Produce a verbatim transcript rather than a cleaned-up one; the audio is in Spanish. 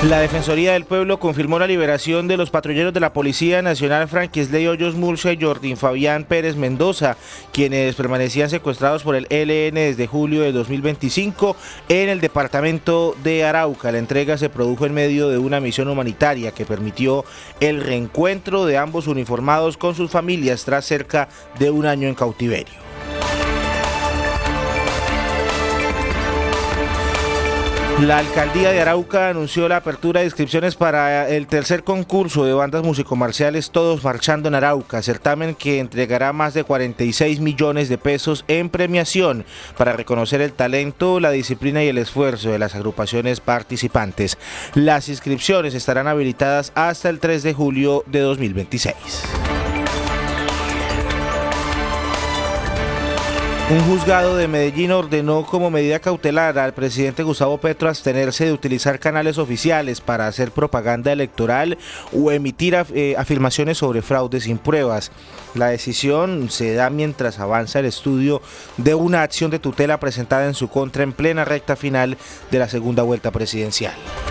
La Defensoría del Pueblo confirmó la liberación de los patrulleros de la Policía Nacional Franquisley Hoyos Murcia y Jordín Fabián Pérez Mendoza, quienes permanecían secuestrados por el E L N desde julio de dos mil veinticinco en el departamento de Arauca. La entrega se produjo en medio de una misión humanitaria que permitió el reencuentro de ambos uniformados con sus familias tras cerca de un año en cautiverio. La alcaldía de Arauca anunció la apertura de inscripciones para el tercer concurso de bandas musicomarciales Todos Marchando en Arauca, certamen que entregará más de cuarenta y seis millones de pesos en premiación para reconocer el talento, la disciplina y el esfuerzo de las agrupaciones participantes. Las inscripciones estarán habilitadas hasta el tres de julio de dos mil veintiséis. Un juzgado de Medellín ordenó como medida cautelar al presidente Gustavo Petro abstenerse de utilizar canales oficiales para hacer propaganda electoral o emitir af eh, afirmaciones sobre fraudes sin pruebas. La decisión se da mientras avanza el estudio de una acción de tutela presentada en su contra en plena recta final de la segunda vuelta presidencial.